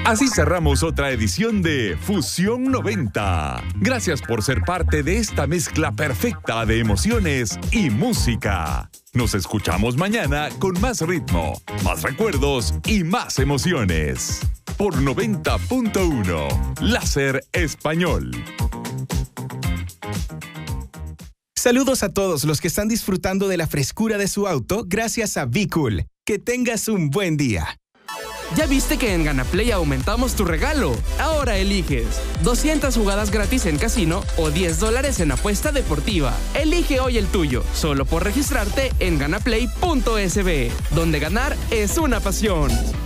Así cerramos otra edición de Fusión 90. Gracias por ser parte de esta mezcla perfecta de emociones y música. Nos escuchamos mañana con más ritmo, más recuerdos y más emociones. Por 90.1 Láser Español. Saludos a todos los que están disfrutando de la frescura de su auto gracias a Be Cool. Que tengas un buen día. ¿Ya viste que en GanaPlay aumentamos tu regalo? Ahora eliges 200 jugadas gratis en casino o $10 en apuesta deportiva. Elige hoy el tuyo, solo por registrarte en ganaplay.sb, donde ganar es una pasión.